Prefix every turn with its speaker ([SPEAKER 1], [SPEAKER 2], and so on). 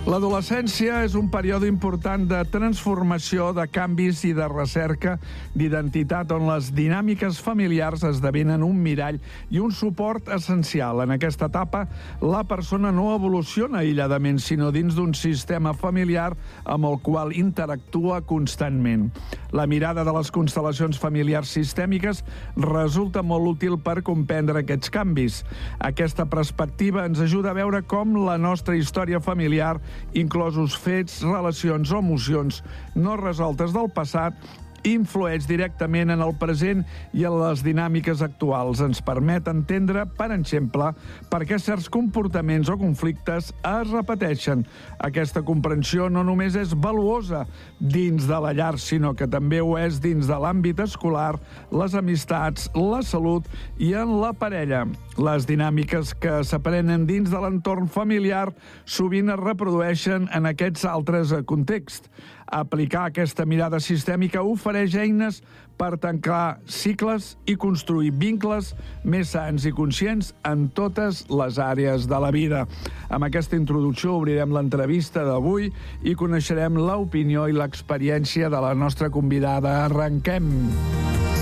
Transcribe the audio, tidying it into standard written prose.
[SPEAKER 1] L'adolescència és un període important de transformació, de canvis i de recerca d'identitat on les dinàmiques familiars esdevenen un mirall i un suport essencial. En aquesta etapa, la persona no evoluciona aïlladament, sinó dins d'un sistema familiar amb el qual interactua constantment. La mirada de les constel·lacions familiars sistèmiques resulta molt útil per comprendre aquests canvis. Aquesta perspectiva ens ajuda a veure com la nostra història familiar, inclosos fets, relacions o emocions no resoltes del passat, influeix directament en el present i en les dinàmiques actuals. Ens permet entendre, per exemple, per què certs comportaments o conflictes es repeteixen. Aquesta comprensió no només és valuosa dins de la llar, sinó que també ho és dins de l'àmbit escolar, les amistats, la salut i en la parella. Les dinàmiques que s'aprenen dins de l'entorn familiar sovint es reprodueixen en aquests altres contexts. Aplicar aquesta mirada sistèmica ofereix eines per tancar cicles i construir vincles més sants i conscients en totes les àrees de la vida. Amb aquesta introducció obrirem l'entrevista d'avui i coneixerem l'opinió i l'experiència de la nostra convidada. Arrenquem!